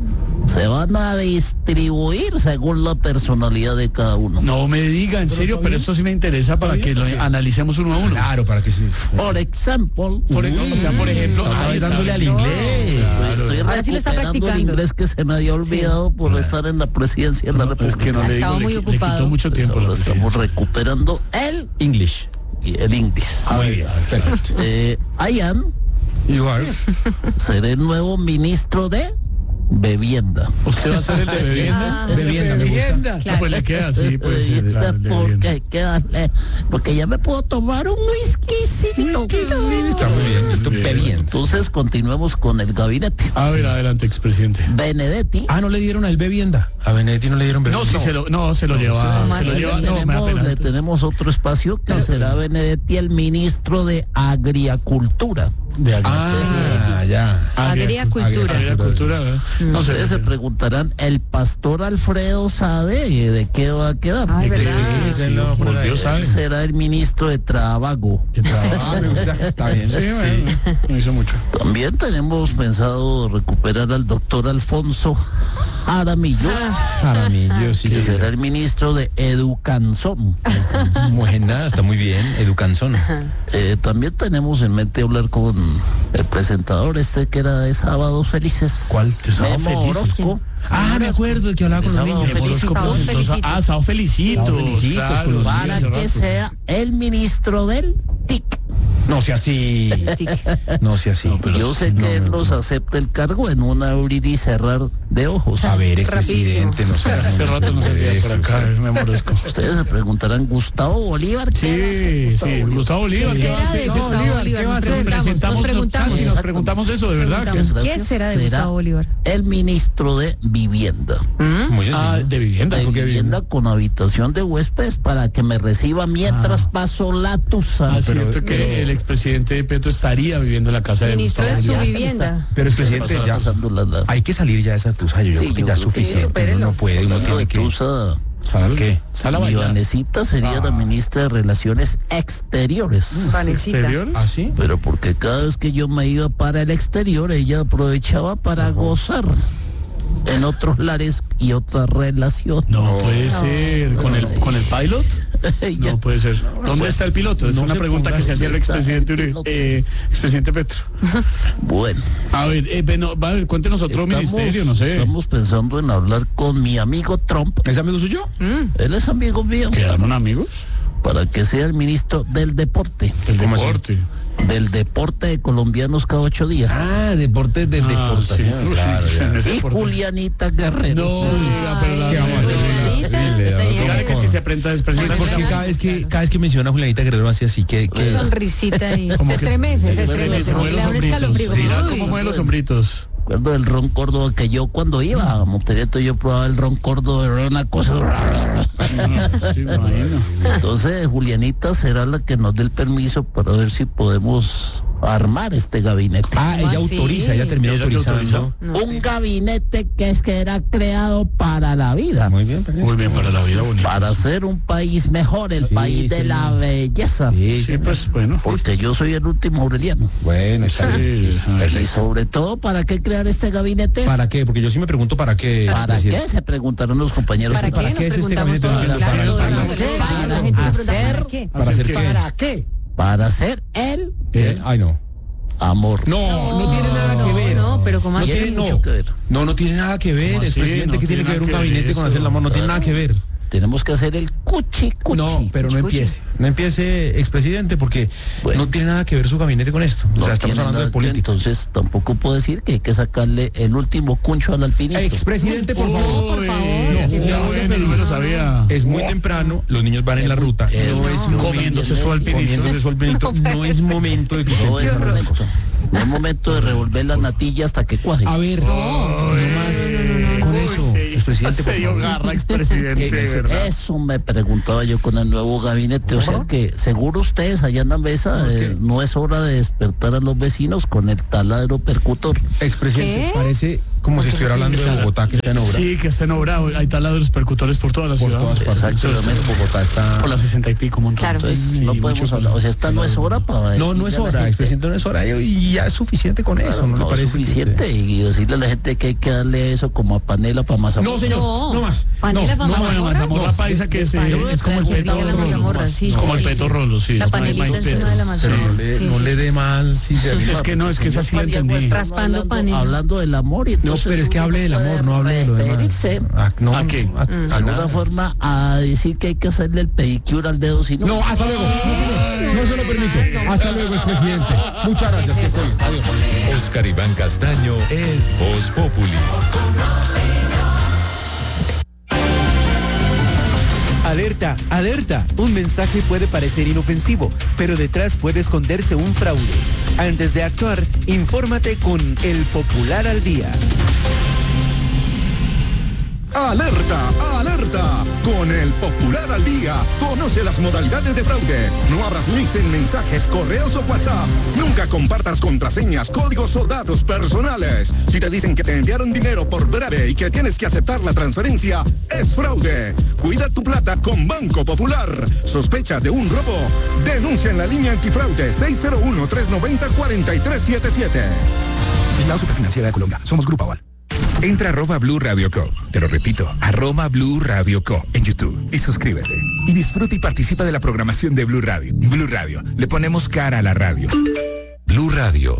se van a distribuir según la personalidad de cada uno. No me diga, en serio, pero esto sí me interesa para que lo analicemos uno a uno. Claro, para que sí. Por ejemplo, Por, o sea, por ejemplo, Está ahí está. dándole al inglés. estoy, Claro. estoy Ahora sí lo está recuperando el practicando. inglés que se me había olvidado por estar en la presidencia de la No, es República. que no Ha le digo, estado le, muy le ocupado. quitó mucho Pues tiempo. ahora la estamos presidencia. recuperando el English. y el inglés. Muy bien, perfecto. Eh, Ayan You are. será el nuevo ministro de Bebienda. ¿Usted va a ser el de bebienda? Ah. Bebienda, me gusta. No, pues le queda así, pues. sí, Bebienda, claro, el de bebienda. porque hay que darle, porque ya me puedo tomar un whiskycito. Está muy bien. Esto Bien. bebiendo. Entonces continuemos con el gabinete. A ver, adelante, expresidente. Benedetti. Ah, no le dieron a él bebienda. A Benedetti no le dieron No, bebienda. sí, se lo, no, se lo lleva. no, Se lo sí, lleva. le, No, me da tenemos, pena. le tenemos otro espacio que será Benedetti el ministro de Agricultura. De agri- Ah, ya. Agricultura. Agricultura, ¿verdad? No sé. Ustedes se preguntarán, ¿el pastor Alfredo Sade de qué va a quedar? Ay, ¿De qué? ¿verdad? Sí, por Dios sabe. Él será el ministro de Trabajo. Que trabaja. Ah, me gusta. Está bien. Sí, bueno, no hizo mucho. También tenemos pensado recuperar al doctor Alfonso Jaramillo, Jaramillo, sí. que será el ministro de Educanzón. Muy nada, está muy bien. Educanzón. Eh, también tenemos en mente hablar con el presentador este que era de Sábados Felices. ¿Cuál? ¿De Sábado Memo Felices? Orozco. Ah, me acuerdo el que hablaba con los Sábado niños. Feliz. Orozco Sábado presentó- Felicitos. Ah, Sábado Felicitos. Sábado Felicitos claro, con los sí, Para hace que rato. sea el ministro del T I C. No sea así. No sea así. Yo sé que él los acepta el cargo en un abrir y cerrar de ojos. A ver, Rapidísimo. expresidente, no sea. Hace rato no se veía por acá, es Memo Orozco. Ustedes se preguntarán, ¿Gustavo Bolívar? ¿Qué va a hacer Sí, Gustavo sí, Bolívar? Gustavo Bolívar, ¿Qué ¿qué va a será hacer? de No, Gustavo Bolívar, Bolívar? ¿qué va a Nos hacer? preguntamos, nos preguntamos. sí, nos preguntamos eso, de verdad. que- Preguntamos. ¿Qué Gracias. será de Será Gustavo Bolívar? El ministro de Vivienda. Muy Ah, sencillo. de vivienda. De ¿por qué vivienda con habitación de huéspedes para que me reciba mientras paso la tusa. Ah, es cierto que el expresidente Petro estaría viviendo en la casa de Ministro Gustavo de su Bolívar. vivienda. Pero el presidente Está ya. pasando la- la- Hay que salir ya de esa tusa. Yo, yo Sí, creo que yo ya es creo que suficiente. supérelo. Uno no puede, uno Hablando tiene de que. tusa, Sal, ¿Qué? Sal a mi bailar. Vanesita sería la ministra de Relaciones Exteriores. Vanesita. ¿Exteriores? ¿Ah, sí? Pero porque cada vez que yo me iba para el exterior, ella aprovechaba para gozar en otros lares y otras relaciones. No puede ser. ¿Con el, con el pilot? Ella- No puede ser. ¿Dónde está el piloto? Es no una se pregunta ponga- que se hacía el ¿dónde está expresidente, el Uribe- piloto? eh, expresidente Petro. Bueno, A ver, eh, bueno, va a ver, cuéntenos otro estamos, ministerio, no sé. estamos pensando en hablar con mi amigo Trump. ¿Es amigo suyo? Él es amigo mío. ¿Quedaron amigos? Para que sea el ministro del deporte. El ¿Cómo así? deporte. Del deporte de colombianos cada ocho días. Ah, deportes de Ah, deportación. sí. Claro, Sí, ya. en ese Y deporte. Julianita Guerrero. No, diga, pero la ¿Qué vamos a hacer? Julianita, Dile, tenía ¿cómo dígale que si se presenta es presidente. Porque cada vez que cada vez que menciona a Julianita Guerrero hace así que, que... Sonrisita ahí. Como Se que- estremece, se se estremece. mueve Le los da un hombritos. escalofrío. Sí, Uy. ¿cómo mueve los hombritos? Recuerdo el ron Córdoba que yo cuando iba a Monterrieto yo probaba el ron Córdoba, era una cosa. Sí, me imagino. Entonces Julianita será la que nos dé el permiso para ver si podemos armar este gabinete. Ah, ella ¿Ah, sí? autoriza, ella termina ¿Ella que autorizando. autorizó? Un gabinete que es que era creado para la vida. Muy bien, Muy bien, para la vida bonita. Para ser un país mejor, el Sí, país de señor. la belleza. Sí, Sí, pues bueno. Porque yo soy el último Aureliano. bueno, está bien. Sí, Y sobre todo, ¿para qué crear este gabinete? ¿Para qué? Porque yo sí me pregunto para qué. ¿Para presidente. qué? Se preguntaron los compañeros. ¿Para de- qué? ¿Para Nos qué es este preguntamos gabinete? todos, Para- claro, para- todos para los qué? españoles, la Para gente se pregunta, hacer- ¿para qué? ¿Para hacer qué? ¿Para qué? Para hacer el Eh, Ay, no. amor. No, no tiene nada que no, ver. no, pero ¿cómo no así? tiene, Tiene no. mucho que ver. No, no tiene nada que ver. ¿Cómo Es así? presidente No que tiene tiene que ver un nada que gabinete ver con eso. hacer el amor. No tiene nada que ver. Tenemos que hacer el cuchi cuchi. No, pero no Escuche. empiece. No empiece, expresidente, porque Bueno. no tiene nada que ver su gabinete con esto. O No sea, estamos tiene hablando de nada que- política. Entonces tampoco puedo decir que hay que sacarle el último cuncho al alpinito. Expresidente, por favor. Uy, favor. ese está No, bueno, no me lo sabía. Es muy temprano, los niños van en la ruta. Eh, No es no. Comiéndose su alpinito. comiéndose su alpinito. No es momento de que No usted es empiece a hablar de momento. cosas. No es momento de revolver la natilla hasta que cuaje. A ver, no más con eso, Uy, expresidente, se por dio favor. garra, expresidente, de verdad. Eso me preguntaba yo con el nuevo gabinete. O sea que seguro ustedes allá en la mesa eh, no es hora de despertar a los vecinos con el taladro percutor. Expresidente, ¿Qué? parece como si estuviera hablando de Bogotá, que está en obra. Sí, que está en obra. Hay taladros percutores por toda la Por ciudad. todas partes. Exactamente. Bogotá está... Por las sesenta y pico, un montón. Claro. Entonces Sí, no mucho podemos calor. hablar. O sea, esta no es hora para No, no decirle es a la hora, gente- expresidente, no es hora. Y ya es suficiente con eso, Claro, ¿no, no, le parece? es que suficiente usted- y decirle a la gente que hay que darle eso como a panela para mazamorra. No, señor, No. no, más. Panela no, para no, No, bueno, mazamorra No, paisa que es, eh, Yo es como el pregunté peto a la rolo. mazamorra, sí, Es como sí, el sí. peto rolo, sí. La es panelita maíz encima pedo. de la mazamorra. Pero no le, Sí, no sí, le sí. dé mal si se anima. Es que no, es que esa sí la entendí. Raspando hablando, panela. hablando del amor y entonces No, pero es que uno hable del puede amor, no hable de lo demás. referirse Ah, no, ¿A qué? A, a de alguna nada. forma a decir que hay que hacerle el pedicure al dedo si no. No, hasta luego. No, no se lo permito. Hasta luego, expresidente. Muchas gracias. Que esté bien. Adiós. Oscar Iván Castaño es Voz Populi. Alerta, alerta. Un mensaje puede parecer inofensivo, pero detrás puede esconderse un fraude. Antes de actuar, infórmate con El Popular al Día. ¡Alerta! ¡Alerta! Con el Popular al Día, conoce las modalidades de fraude. No abras links en mensajes, correos o WhatsApp. Nunca compartas contraseñas, códigos o datos personales. Si te dicen que te enviaron dinero por breve y que tienes que aceptar la transferencia, es fraude. Cuida tu plata con Banco Popular. ¿Sospecha de un robo? Denuncia en la línea antifraude seis cero uno, tres nueve cero, cuatro tres siete siete. La Superfinanciera de Colombia. Somos Grupo Aval. Entra a arroba Blue Radio Co. Te lo repito, arroba Blue Radio Co. en YouTube y suscríbete. Y disfruta y participa de la programación de Blue Radio. Blue Radio, le ponemos cara a la radio. Blue Radio.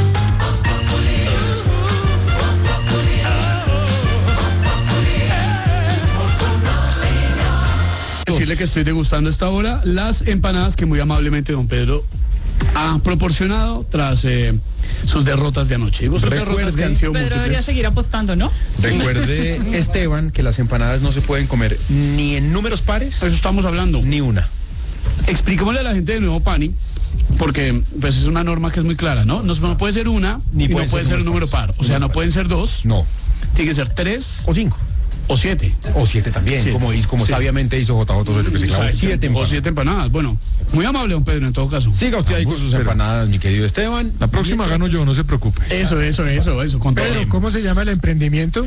Decirle que estoy degustando a esta hora las empanadas que muy amablemente don Pedro ha proporcionado tras eh, sus derrotas de anoche. Y vos otras Recuerde, derrotas que han sido Pedro debería múltiples. seguir apostando, ¿no? Recuerde, Esteban, que las empanadas no se pueden comer ni en números pares. Eso estamos hablando. Ni una. Expliquémosle a la gente de Nuevo Pani, porque pues es una norma que es muy clara, ¿no? No, no puede ser una, Ni y no pueden puede ser ser un número números par. O sea, no pueden ser dos. No. Tiene que ser tres O cinco. o siete. O siete también, Sí. como, hizo- como Sí. sabiamente hizo J J. Osorio, que se clavó Exacto. siete O empanadas. siete empanadas. Bueno, muy amable, don Pedro, en todo caso. Siga usted ahí con sus empanadas, mi querido Esteban. La próxima gano yo, no se preocupe. Eso, eso, eso, eso. Con todo. Pedro, ¿cómo se llama el emprendimiento?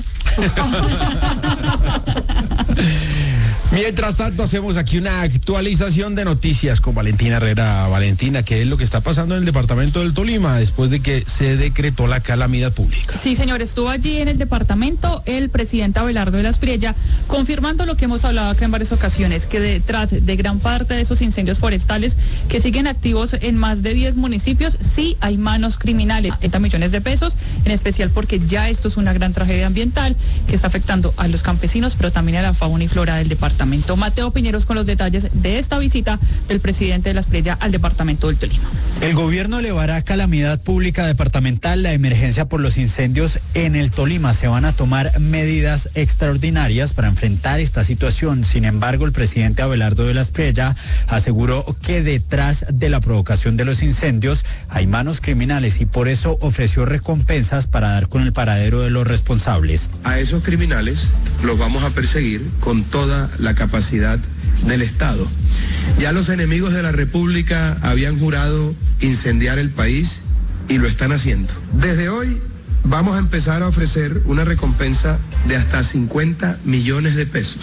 Mientras tanto, hacemos aquí una actualización de noticias con Valentina Herrera. Valentina, ¿qué es lo que está pasando en el departamento del Tolima después de que se decretó la calamidad pública? Sí, señor, estuvo allí en el departamento el presidente Abelardo de la Espriella, confirmando lo que hemos hablado acá en varias ocasiones, que detrás de gran parte de esos incendios forestales que siguen activos en más de diez municipios, sí hay manos criminales, treinta millones de pesos, en especial porque ya esto es una gran tragedia ambiental que está afectando a los campesinos, pero también a la fauna y flora del departamento. Mateo Piñeros con los detalles de esta visita del presidente de la Espriella al departamento del Tolima. El gobierno elevará calamidad pública departamental, la emergencia por los incendios en el Tolima. Se van a tomar medidas extraordinarias para enfrentar esta situación. Sin embargo, el presidente Abelardo de la Espriella aseguró que detrás de la provocación de los incendios hay manos criminales y por eso ofreció recompensas para dar con el paradero de los responsables. A esos criminales los vamos a perseguir con toda la capacidad del Estado. Ya los enemigos de la República habían jurado incendiar el país y lo están haciendo. Desde hoy vamos a empezar a ofrecer una recompensa de hasta cincuenta millones de pesos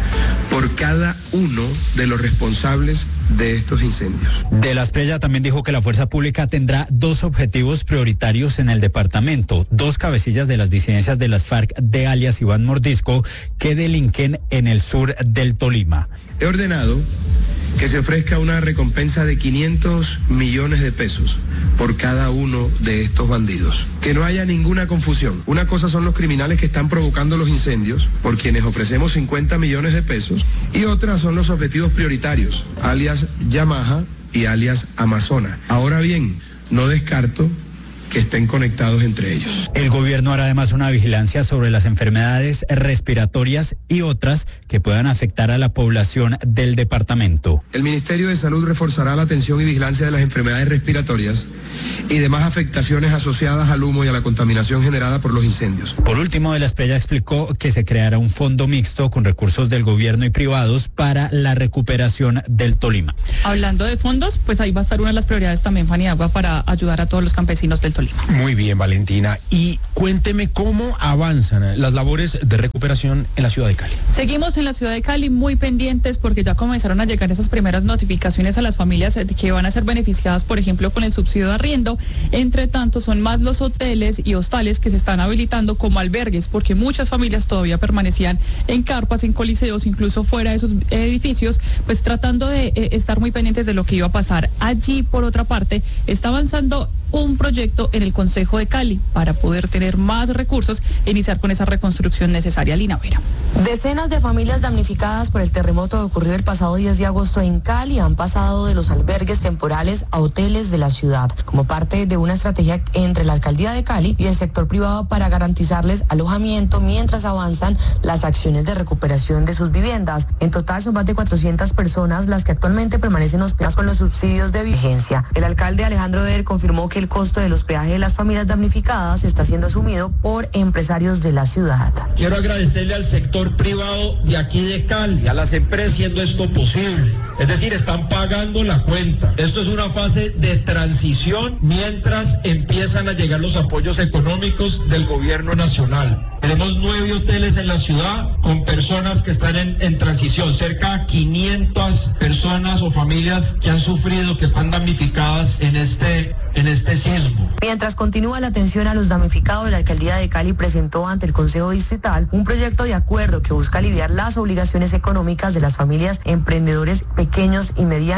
por cada uno de los responsables de estos incendios. De la Espriella también dijo que la fuerza pública tendrá dos objetivos prioritarios en el departamento, dos cabecillas de las disidencias de las FARC de alias Iván Mordisco que delinquen en el sur del Tolima. He ordenado que se ofrezca una recompensa de quinientos millones de pesos por cada uno de estos bandidos. Que no haya ninguna confusión. Una cosa son los criminales que están provocando los incendios, por quienes ofrecemos cincuenta millones de pesos, y otra son los objetivos prioritarios, alias Yamaha y alias Amazona. Ahora bien, no descarto que estén conectados entre ellos. El gobierno hará además una vigilancia sobre las enfermedades respiratorias y otras que puedan afectar a la población del departamento. El Ministerio de Salud reforzará la atención y vigilancia de las enfermedades respiratorias y demás afectaciones asociadas al humo y a la contaminación generada por los incendios. Por último, de la Espriella explicó que se creará un fondo mixto con recursos del gobierno y privados para la recuperación del Tolima. Hablando de fondos, pues ahí va a estar una de las prioridades también, Paniagua, para ayudar a todos los campesinos del Tolima. Muy bien, Valentina. Y cuénteme cómo avanzan las labores de recuperación en la ciudad de Cali. Seguimos en la ciudad de Cali muy pendientes porque ya comenzaron a llegar esas primeras notificaciones a las familias que van a ser beneficiadas, por ejemplo, con el subsidio de arriendo. Entre tanto, son más los hoteles y hostales que se están habilitando como albergues, porque muchas familias todavía permanecían en carpas, en coliseos, incluso fuera de esos edificios, pues tratando de eh, estar muy pendientes de lo que iba a pasar. Allí, por otra parte, está avanzando un proyecto en el Consejo de Cali para poder tener más recursos e iniciar con esa reconstrucción necesaria. Lina Vera. Decenas de familias damnificadas por el terremoto ocurrido el pasado diez de agosto en Cali han pasado de los albergues temporales a hoteles de la ciudad, como parte de una estrategia entre la alcaldía de Cali y el sector privado para garantizarles alojamiento mientras avanzan las acciones de recuperación de sus viviendas. En total son más de cuatrocientas personas las que actualmente permanecen hospedadas con los subsidios de vigencia. El alcalde Alejandro Eder confirmó que el costo de los peajes de las familias damnificadas está siendo asumido por empresarios de la ciudad. Quiero agradecerle al sector privado de aquí de Cali, a las empresas haciendo esto posible. Es decir, están pagando la cuenta. Esto es una fase de transición mientras empiezan a llegar los apoyos económicos del gobierno nacional. Tenemos nueve hoteles en la ciudad con personas que están en, en transición, cerca de quinientas personas o familias que han sufrido, que están damnificadas en este en este sismo. Mientras continúa la atención a los damnificados, la alcaldía de Cali presentó ante el Consejo Distrital un proyecto de acuerdo que busca aliviar las obligaciones económicas de las familias, emprendedores pequeños y medianos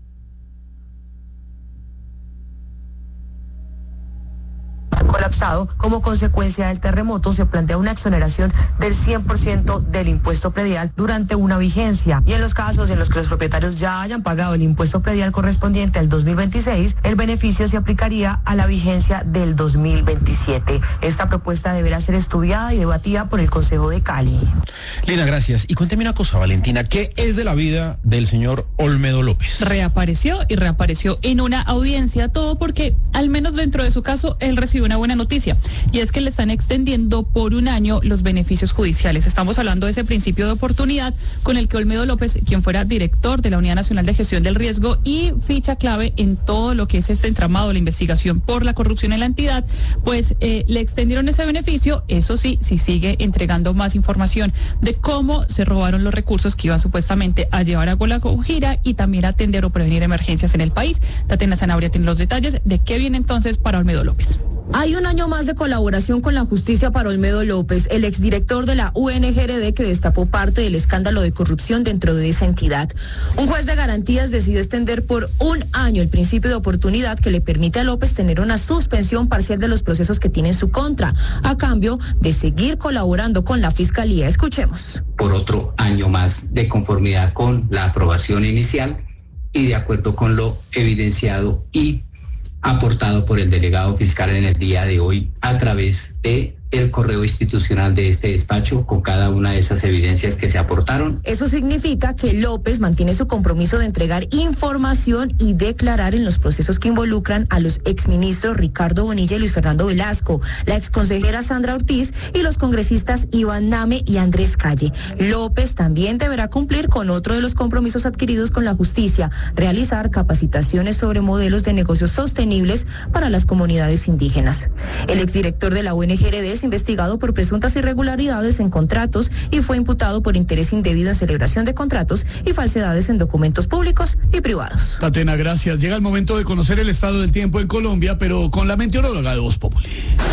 colapsado. Como consecuencia del terremoto, se plantea una exoneración del cien por ciento del impuesto predial durante una vigencia. Y en los casos en los que los propietarios ya hayan pagado el impuesto predial correspondiente al dos mil veintiséis, el beneficio se aplicaría a la vigencia del dos mil veintisiete. Esta propuesta deberá ser estudiada y debatida por el Consejo de Cali. Lina, gracias. Y cuénteme una cosa, Valentina, ¿qué es de la vida del señor Olmedo López? Reapareció y reapareció en una audiencia, todo porque, al menos dentro de su caso, él recibió una buena noticia, y es que le están extendiendo por un año los beneficios judiciales. Estamos hablando de ese principio de oportunidad con el que Olmedo López, quien fuera director de la Unidad Nacional de Gestión del Riesgo y ficha clave en todo lo que es este entramado, la investigación por la corrupción en la entidad, pues eh, le extendieron ese beneficio. Eso sí, sí sigue entregando más información de cómo se robaron los recursos que iban supuestamente a llevar a la Guajira y también a atender o prevenir emergencias en el país. Tatiana Zanabria tiene los detalles de qué viene entonces para Olmedo López. Hay un año más de colaboración con la justicia para Olmedo López, el exdirector de la U N G R D que destapó parte del escándalo de corrupción dentro de esa entidad. Un juez de garantías decidió extender por un año el principio de oportunidad que le permite a López tener una suspensión parcial de los procesos que tiene en su contra, a cambio de seguir colaborando con la Fiscalía. Escuchemos. Por otro año más de conformidad con la aprobación inicial y de acuerdo con lo evidenciado y aportado por el delegado fiscal en el día de hoy a través de el correo institucional de este despacho con cada una de esas evidencias que se aportaron. Eso significa que López mantiene su compromiso de entregar información y declarar en los procesos que involucran a los exministros Ricardo Bonilla y Luis Fernando Velasco, la exconsejera Sandra Ortiz y los congresistas Iván Name y Andrés Calle. López también deberá cumplir con otro de los compromisos adquiridos con la justicia, realizar capacitaciones sobre modelos de negocios sostenibles para las comunidades indígenas. El exdirector de la O N G R D es investigado por presuntas irregularidades en contratos y fue imputado por interés indebido en celebración de contratos y falsedades en documentos públicos y privados. Tatena, gracias. Llega el momento de conocer el estado del tiempo en Colombia, pero con la meteoróloga de Voz Populi.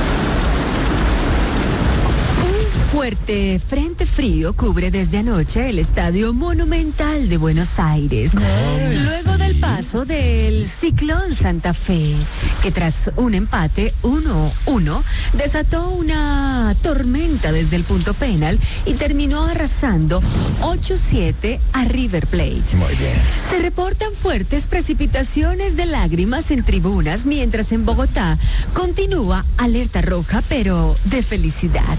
Fuerte frente frío cubre desde anoche el Estadio Monumental de Buenos Aires. Ay, luego sí. del paso del ciclón Santa Fe, que tras un empate uno uno desató una tormenta desde el punto penal y terminó arrasando ocho siete a River Plate. Muy bien. Se reportan fuertes precipitaciones de lágrimas en tribunas, mientras en Bogotá continúa alerta roja, pero de felicidad.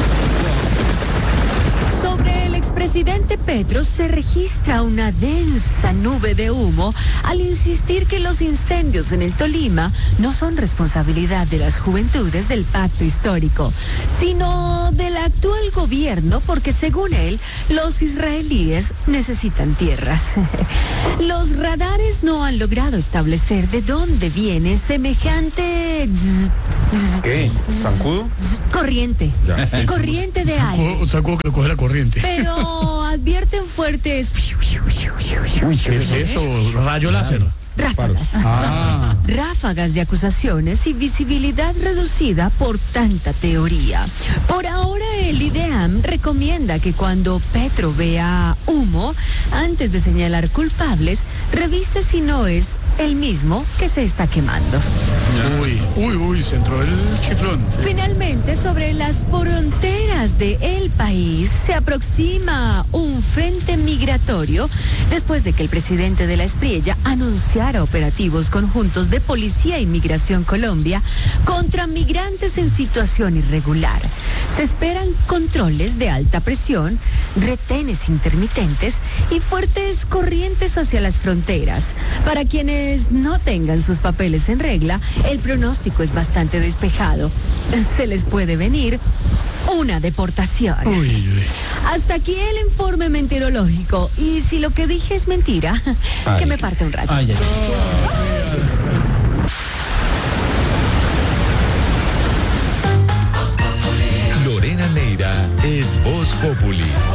Sobre el expresidente Petro se registra una densa nube de humo al insistir que los incendios en el Tolima no son responsabilidad de las juventudes del pacto histórico, sino del actual gobierno, porque según él, los israelíes necesitan tierras. Los radares no han logrado establecer de dónde viene semejante... ¿Qué? ¿Zancudo? Corriente. Ya. Corriente de aire. O sea, como que lo coge la corriente. Pero advierten fuertes... ¿Qué es eso? Rayo láser. Ráfagas. Ah. Ráfagas de acusaciones y visibilidad reducida por tanta teoría. Por ahora, el IDEAM recomienda que cuando Petro vea humo, antes de señalar culpables, revise si no es el mismo que se está quemando. Uy, uy, uy, se entró el chiflón. Finalmente, sobre las fronteras del país se aproxima un frente migratorio después de que el presidente de la Espriella anunciara operativos conjuntos de Policía e Inmigración Colombia contra migrantes en situación irregular. Se esperan controles de alta presión, retenes intermitentes y fuertes corrientes hacia las fronteras. Para quienes no tengan sus papeles en regla, el pronóstico es bastante despejado. Se les puede venir una deportación. Uy, uy. Hasta aquí el informe meteorológico. Y si lo que dije es mentira, ay, que me parte un rayo. Ay, ay, Lorena Neira es Voz Populi.